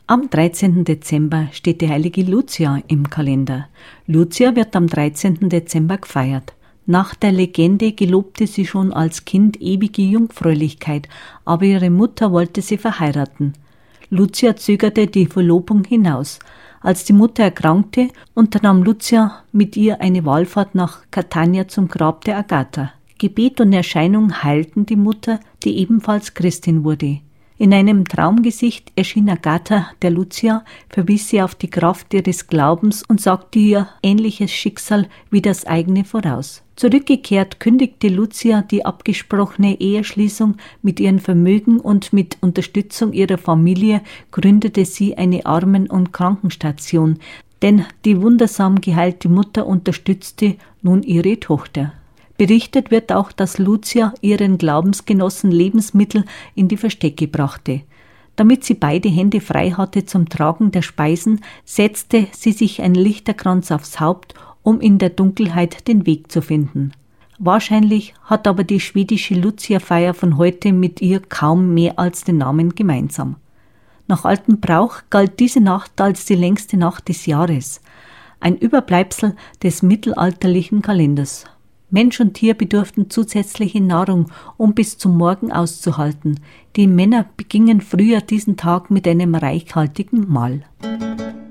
Am 13. Dezember steht die heilige Lucia im Kalender. Lucia wird am 13. Dezember gefeiert. Nach der Legende gelobte sie schon als Kind ewige Jungfräulichkeit, aber ihre Mutter wollte sie verheiraten. Lucia zögerte die Verlobung hinaus. Als die Mutter erkrankte, unternahm Lucia mit ihr eine Wallfahrt nach Catania zum Grab der Agatha. Gebet und Erscheinung heilten die Mutter, die ebenfalls Christin wurde. In einem Traumgesicht erschien Agatha der Lucia, verwies sie auf die Kraft ihres Glaubens und sagte ihr ähnliches Schicksal wie das eigene voraus. Zurückgekehrt kündigte Lucia die abgesprochene Eheschließung mit ihrem Vermögen und mit Unterstützung ihrer Familie gründete sie eine Armen- und Krankenstation, denn die wundersam geheilte Mutter unterstützte nun ihre Tochter. Berichtet wird auch, dass Lucia ihren Glaubensgenossen Lebensmittel in die Verstecke brachte. Damit sie beide Hände frei hatte zum Tragen der Speisen, setzte sie sich einen Lichterkranz aufs Haupt, um in der Dunkelheit den Weg zu finden. Wahrscheinlich hat aber die schwedische Lucia-Feier von heute mit ihr kaum mehr als den Namen gemeinsam. Nach altem Brauch galt diese Nacht als die längste Nacht des Jahres, ein Überbleibsel des mittelalterlichen Kalenders. Mensch und Tier bedurften zusätzliche Nahrung, um bis zum Morgen auszuhalten. Die Männer begingen früher diesen Tag mit einem reichhaltigen Mahl.